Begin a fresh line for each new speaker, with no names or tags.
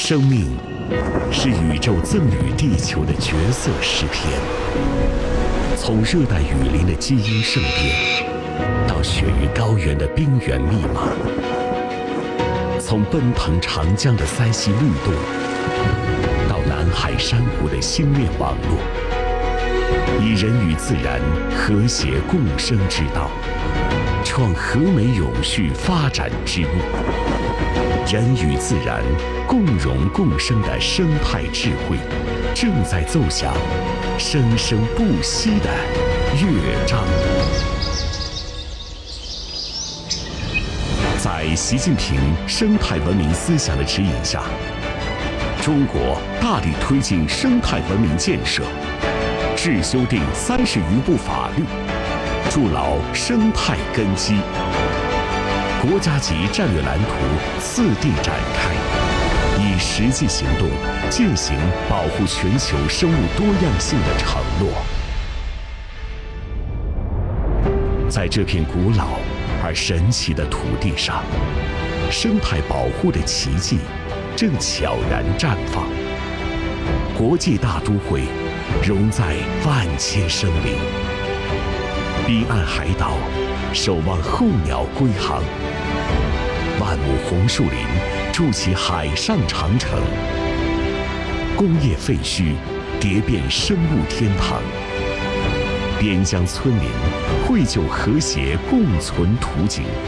生命是宇宙赠予地球的绝色诗篇，从热带雨林的基因盛变，到雪域高原的冰原密码，从奔腾长江的塞溪律动，到南海珊瑚的星链网络，以人与自然和谐共生之道，创和美永续发展之路。人与自然共荣共生的生态智慧，正在奏响生生不息的乐章。在习近平生态文明思想的指引下，中国大力推进生态文明建设，制修订30余部法律，筑牢生态根基。国家级战略蓝图次第展开，以实际行动践行保护全球生物多样性的承诺。在这片古老而神奇的土地上，生态保护的奇迹正悄然绽放。国际大都会融在万千生灵，彼岸海岛守望候鸟归航，万亩红树林筑起海上长城，工业废墟叠变生物天堂，边疆村民绘就和谐共存图景。